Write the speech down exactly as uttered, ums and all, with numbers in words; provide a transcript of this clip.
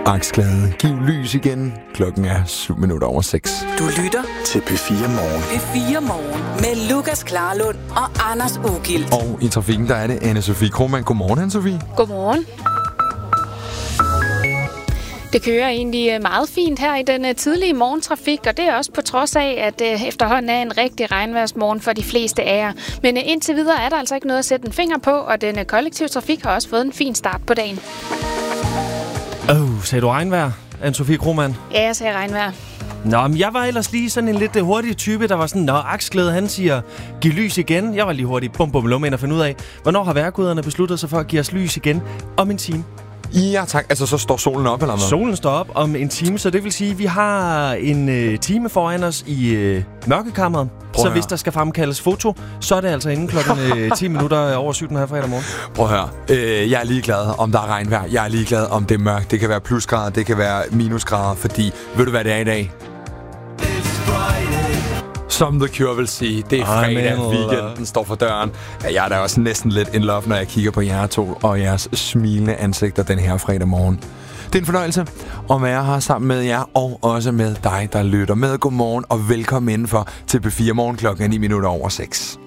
Aksglæde, giv lys igen. Klokken er syv minutter over seks. Du lytter til P fire Morgen. P fire Morgen med Lukas Klarlund og Anders Ugilt. Og i trafikken, der er det Anne-Sophie Krohmann. Godmorgen, Anne-Sophie. Godmorgen. Det kører egentlig meget fint her i den tidlige morgentrafik, og det er også på trods af, at efterhånden er en rigtig regnværsmorgen for de fleste af jer. Men indtil videre er der altså ikke noget at sætte en finger på, og den kollektive trafik har også fået en fin start på dagen. Åh, oh, sagde du regnvejr, Anne-Sophie Krohmann? Ja, jeg sagde regnvejr. Nå, men jeg var ellers lige sådan en lidt hurtig type, der var sådan, nå, Aksglæde, han siger, giv lys igen. Jeg var lige hurtig, bum bum lum ind og finde ud af, hvornår har vejrguderne besluttet sig for at give os lys igen om en time? Ja, tak. Altså, så står solen op, eller hvad? Solen står op om en time, så det vil sige, at vi har en øh, time foran os i øh, mørkekammeret. Så hvis der skal fremkaldes foto, så er det altså inden klokken øh, ti minutter over syv den her fredag morgen. Prøv at høre. Øh, jeg er ligeglad, om der er regnvejr. Jeg er ligeglad, om det er mørkt. Det kan være plusgrader, det kan være minusgrader, fordi ved du, hvad det er i dag? Som The Cure vil sige, det er fredag, weekenden står for døren. Jeg er da også næsten lidt in love, når jeg kigger på jer to og jeres smilende ansigter den her fredag morgen. Det er en fornøjelse at være her sammen med jer, og også med dig, der lytter med. Godmorgen og velkommen indenfor til P fire Morgen klokken ni minutter over seks.